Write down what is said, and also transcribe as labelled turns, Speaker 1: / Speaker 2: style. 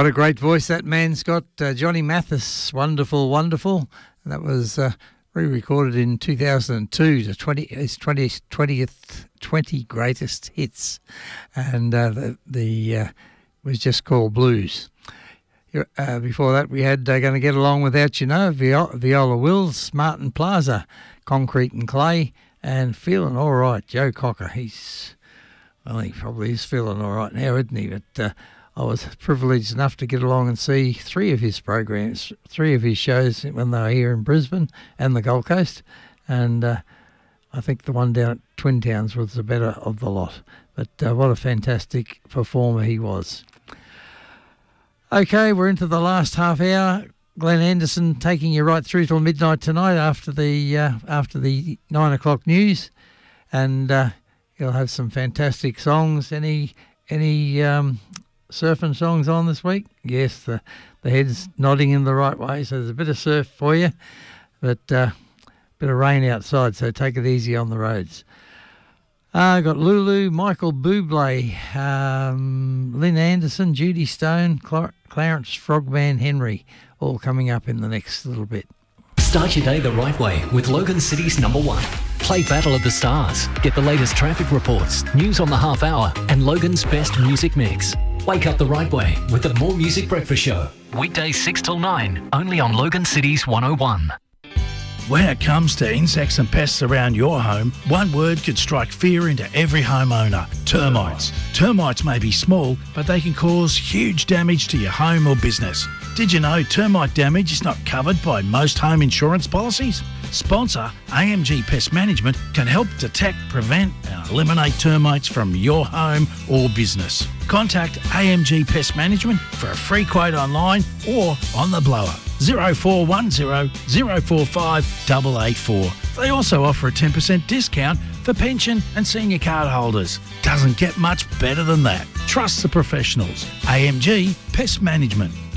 Speaker 1: What a great voice that man's got. Johnny Mathis, Wonderful, Wonderful. And that was re-recorded in 2002, his 20 greatest hits. And was just called Blues. Before that, we had Gonna Get Along Without You Know, Viola Wills, Martin Plaza, Concrete and Clay, and Feeling All Right, Joe Cocker. He probably is feeling all right now, isn't he? But I was privileged enough to get along and see three of his shows when they were here in Brisbane and the Gold Coast. And I think the one down at Twin Towns was the better of the lot. But what a fantastic performer he was. Okay, we're into the last half hour. Glenn Anderson taking you right through till midnight tonight after the 9 o'clock news. And he'll have some fantastic songs. Any surfing songs on this week? Yes, the head's nodding in the right way, so there's a bit of surf for you, but a bit of rain outside, so take it easy on the roads. Got Lulu, Michael Bublé, Lynn Anderson, Judy Stone, Clarence Frogman Henry, all coming up in the next little bit.
Speaker 2: Start your day the right way with Logan City's #1. Play Battle of the Stars. Get the latest traffic reports, news on the half hour, and Logan's best music mix. Wake up the right way with the More Music Breakfast Show. Weekdays 6 till 9, only on Logan City's 101.
Speaker 3: When it comes to insects and pests around your home, one word could strike fear into every homeowner: termites. Termites may be small, but they can cause huge damage to your home or business. Did you know termite damage is not covered by most home insurance policies? Sponsor AMG Pest Management can help detect, prevent and eliminate termites from your home or business. Contact AMG Pest Management for a free quote online or on the blower. 0410 045 884. They also offer a 10% discount for pension and senior card holders. Doesn't get much better than that. Trust the professionals. AMG Pest Management.